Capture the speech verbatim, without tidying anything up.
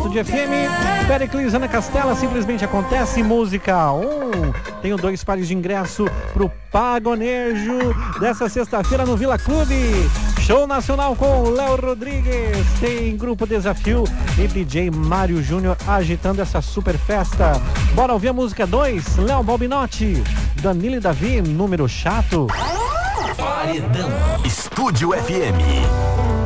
de F M. Pericles, Ana Castela, simplesmente acontece. Música um. Tenho dois pares de ingresso pro Pagonejo dessa sexta-feira no Vila Clube. Show nacional com Léo Rodrigues. Tem Grupo Desafio e D J Mário Júnior agitando essa super festa. Bora ouvir a música dois. Léo Balbinotti, Danilo e Davi, Número Chato. Paredão Estúdio F M.